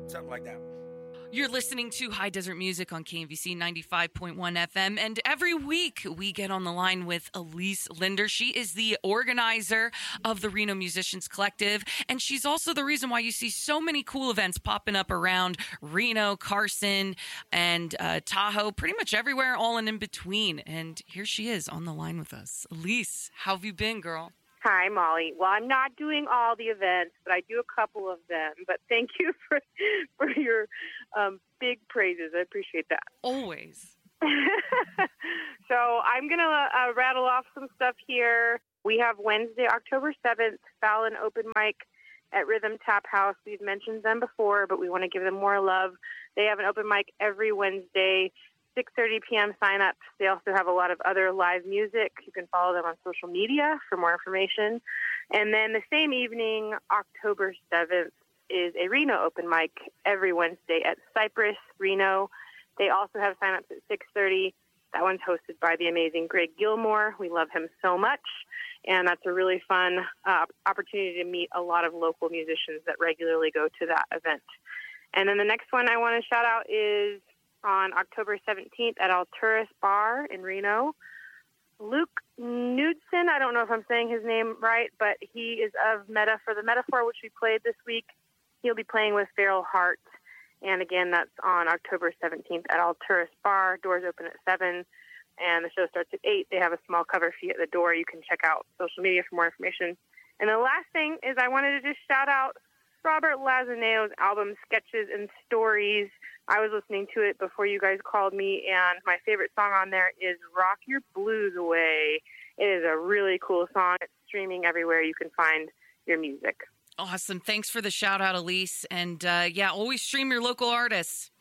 something like that. You're listening to High Desert Music on KMVC 95.1 FM, and every week we get on the line with Elise Linder. She is the organizer of the Reno Musicians Collective, and she's also the reason why you see so many cool events popping up around Reno, Carson, and Tahoe, pretty much everywhere, all in between. And here she is on the line with us. Elise, how have you been, girl? Hi, Molly. Well, I'm not doing all the events, but I do a couple of them. But thank you for your big praises. I appreciate that. Always. So I'm going to rattle off some stuff here. We have Wednesday, October 7th, Fallon Open Mic at Rhythm Tap House. We've mentioned them before, but we want to give them more love. They have an open mic every Wednesday, 6:30 p.m. sign-ups. They also have a lot of other live music. You can follow them on social media for more information. And then the same evening, October 7th, is a Reno open mic every Wednesday at Cypress, Reno. They also have sign-ups at 6:30. That one's hosted by the amazing Greg Gilmore. We love him so much. And that's a really fun opportunity to meet a lot of local musicians that regularly go to that event. And then the next one I want to shout out is on October 17th at Alturas Bar in Reno. Luke Knudsen, I don't know if I'm saying his name right, but he is of Meta for the Metaphor, which we played this week. He'll be playing with Feral Heart. And again, that's on October 17th at Alturas Bar. Doors open at 7, and the show starts at 8. They have a small cover fee at the door. You can check out social media for more information. And the last thing is I wanted to just shout out Robert Lazaneo's album, Sketches and Stories. I was listening to it before you guys called me, and my favorite song on there is Rock Your Blues Away. It is a really cool song. It's streaming everywhere you can find your music. Awesome. Thanks for the shout out, Elise. And always stream your local artists.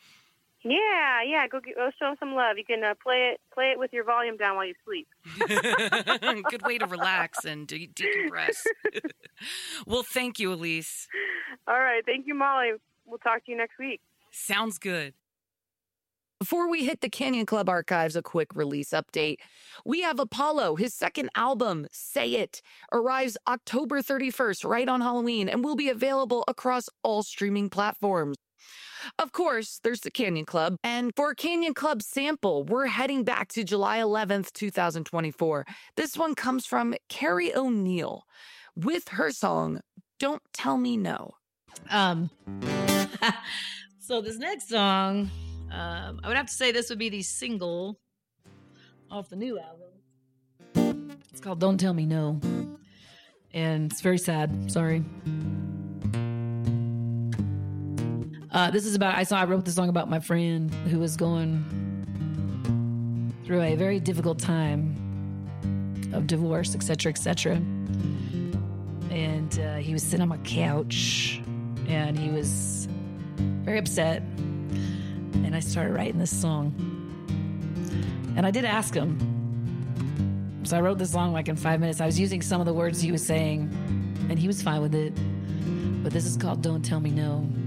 Yeah. Go show them some love. You can play it with your volume down while you sleep. Good way to relax and decompress. Well, thank you, Elise. All right. Thank you, Molly. We'll talk to you next week. Sounds good. Before we hit the Canyon Club archives, a quick release update. We have Apollo. His second album, Say It, arrives October 31st, right on Halloween, and will be available across all streaming platforms. Of course, there's the Canyon Club. And for a Canyon Club sample, we're heading back to July 11th, 2024. This one comes from Carrie O'Neill with her song, Don't Tell Me No. So this next song, I would have to say this would be the single off the new album. It's called Don't Tell Me No. And it's very sad. Sorry. This is about, I wrote this song about my friend who was going through a very difficult time of divorce, etc., etc. And he was sitting on my couch and he was very upset. And I started writing this song. And I did ask him. So I wrote this song like in 5 minutes. I was using some of the words he was saying, and he was fine with it. But this is called Don't Tell Me No.